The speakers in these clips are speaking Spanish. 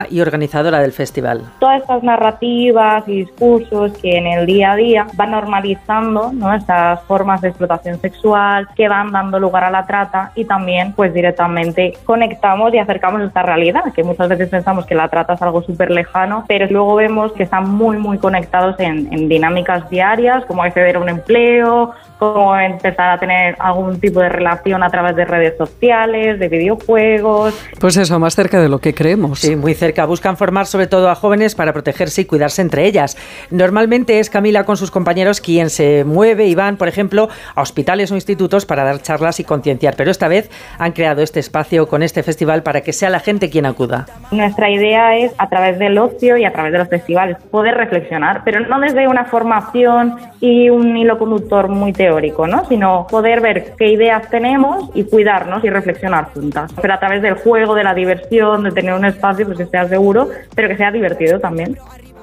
y organizadora del festival. Todas estas narrativas y discursos que en el día a día van normalizando, ¿no?, estas formas de explotación sexual que van dando lugar a la trata, y también pues directamente conectamos y acercamos esta realidad, que muchas veces pensamos que la trata es algo súper lejano, pero luego vemos que están muy conectados en dinámicas diarias, como acceder a un empleo, como empezar a tener algún tipo de relación a través de redes sociales, de videojuegos. Pues eso, más cerca de lo que creemos. Sí, muy cerca. Buscan formar sobre todo a jóvenes para protegerse y cuidarse entre ellas. Normalmente es Camila con sus compañeros quien se mueve y van, por ejemplo, a hospitales o institutos para dar charlas y concienciar, pero esta vez han creado este espacio con este festival para que sea la gente quien acuda. Nuestra idea es, a través del ocio y a través de los festivales, poder reflexionar, pero no desde una formación y un hilo conductor muy teórico, ¿no?, sino poder ver qué ideas tenemos y cuidarnos y reflexionar juntas. Pero a través del juego, de la diversión, de tener un espacio pues que sea seguro, pero que sea divertido también.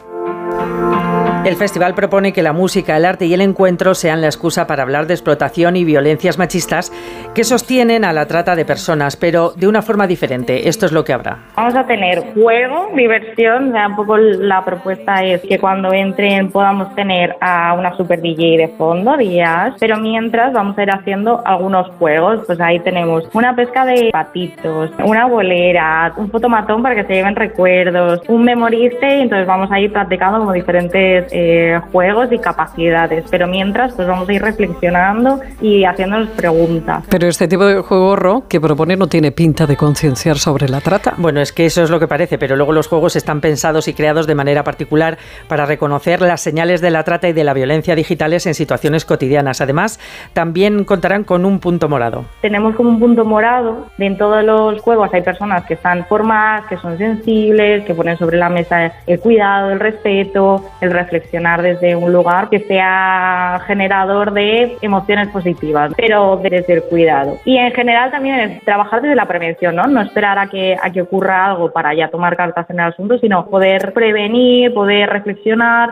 El festival propone que la música, el arte y el encuentro sean la excusa para hablar de explotación y violencias machistas que sostienen a la trata de personas, pero de una forma diferente. Esto es lo que habrá. Vamos a tener juego, diversión, o sea, un poco la propuesta es que cuando entren podamos tener a una super DJ de fondo, días, pero mientras vamos a ir haciendo algunos juegos. Pues ahí tenemos una pesca de patitos, una bolera, un fotomatón para que se lleven recuerdos, un memoriste, y entonces vamos a ir practicando como diferentes juegos y capacidades, pero mientras pues vamos a ir reflexionando y haciéndonos preguntas. Pero este tipo de juego que propone no tiene pinta de concienciar sobre la trata. Bueno, es que eso es lo que parece, pero luego los juegos están pensados y creados de manera particular para reconocer las señales de la trata y de la violencia digitales en situaciones cotidianas. Además, también contarán con un punto morado. Tenemos como un punto morado. En todos los juegos hay personas que están formadas, que son sensibles, que ponen sobre la mesa el cuidado, el respeto, el reflexionar desde un lugar que sea generador de emociones positivas, pero desde el cuidado. Y en general también es trabajar desde la prevención, ¿no? No esperar a que ocurra algo para ya tomar cartas en el asunto, sino poder prevenir, poder reflexionar.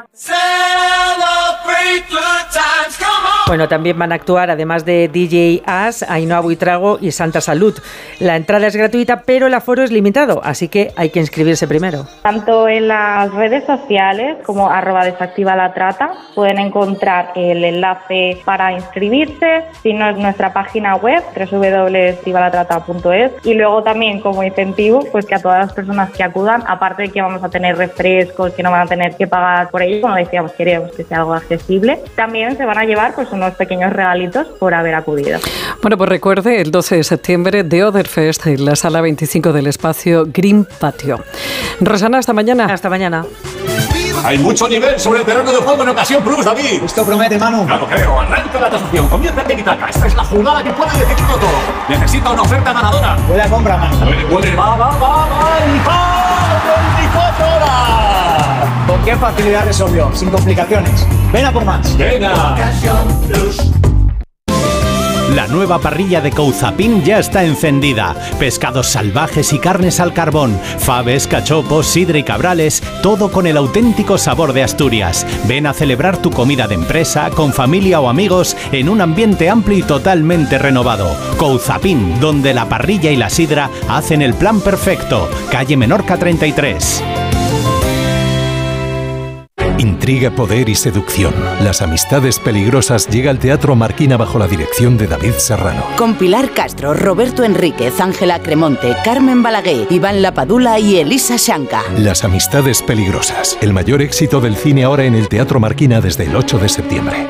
Bueno, también van a actuar, además de DJ As, Ainhoa Buitrago y Santa Salud. La entrada es gratuita, pero el aforo es limitado, así que hay que inscribirse primero. Tanto en las redes sociales como @desactivalatrata pueden encontrar el enlace para inscribirse, si no es nuestra página web www.desactivalatrata.es, y luego también como incentivo pues que a todas las personas que acudan, aparte de que vamos a tener refrescos que no van a tener que pagar por ello, como decíamos, queremos que sea algo accesible, también se van a llevar pues unos pequeños regalitos por haber acudido. Bueno, pues recuerde el 12 de septiembre de Otherfest en la sala 25 del espacio Green Patio. Rosana, hasta mañana. Hasta mañana. Hay mucho nivel sobre el terreno de juego en Ocasión Plus, David. Esto promete, Manu. Ya lo creo. Arranca la tasación. Comienza el tiki-taka. Esta es la jugada que puede decidirlo todo. Necesita una oferta ganadora. Huele a compra, Manu. Huele. Va. ¡24 horas! ¿Con qué facilidad resolvió? Sin complicaciones. Ven a por más. Venga. Ocasión Plus. La nueva parrilla de Couzapin ya está encendida. Pescados salvajes y carnes al carbón, faves, cachopos, sidra y cabrales, todo con el auténtico sabor de Asturias. Ven a celebrar tu comida de empresa, con familia o amigos, en un ambiente amplio y totalmente renovado. Couzapin, donde la parrilla y la sidra hacen el plan perfecto. Calle Menorca 33. Intriga, poder y seducción. Las amistades peligrosas llega al Teatro Marquina bajo la dirección de David Serrano. Con Pilar Castro, Roberto Enríquez, Ángela Cremonte, Carmen Balaguer, Iván Lapadula y Elisa Shanka. Las amistades peligrosas. El mayor éxito del cine ahora en el Teatro Marquina desde el 8 de septiembre.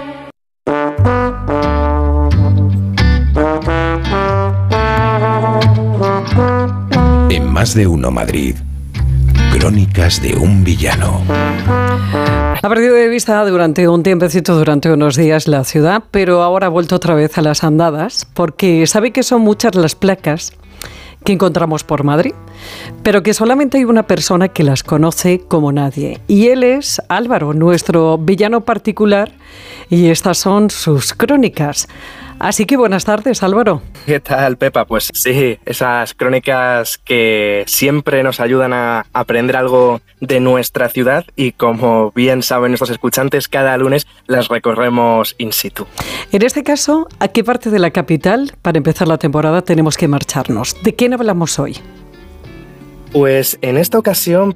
En Más de Uno Madrid. Crónicas de un villano. Ha perdido de vista durante un tiempecito, durante unos días, la ciudad, pero ahora ha vuelto otra vez a las andadas, porque sabe que son muchas las placas que encontramos por Madrid, pero que solamente hay una persona que las conoce como nadie. Y él es Álvaro, nuestro villano particular, y estas son sus crónicas. Así que buenas tardes, Álvaro. ¿Qué tal, Pepa? Pues sí, esas crónicas que siempre nos ayudan a aprender algo de nuestra ciudad y, como bien saben nuestros escuchantes, cada lunes las recorremos in situ. En este caso, ¿a qué parte de la capital, para empezar la temporada, tenemos que marcharnos? ¿De quién hablamos hoy? Pues en esta ocasión